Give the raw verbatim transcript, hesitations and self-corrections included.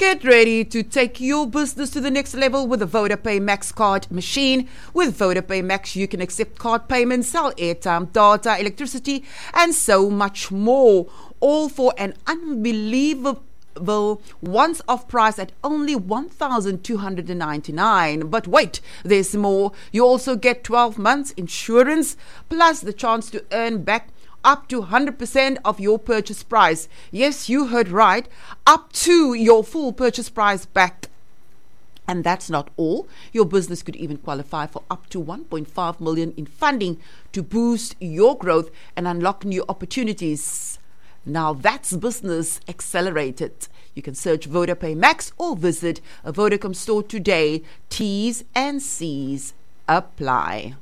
Get ready to take your business to the next level with the VodaPay Max card machine. With VodaPay Max, you can accept card payments, sell airtime, data, electricity, and so much more. All for an unbelievable once-off price at only one thousand two hundred ninety-nine. But wait, there's more. You also get twelve months insurance, plus the chance to earn back up to one hundred percent of your purchase price. Yes, you heard right, up to your full purchase price back. And that's not all. Your business could even qualify for up to one point five million in funding to boost your growth and unlock new opportunities. Now that's business accelerated. You can search VodaPay Max or visit a Vodacom store today. T's and C's apply.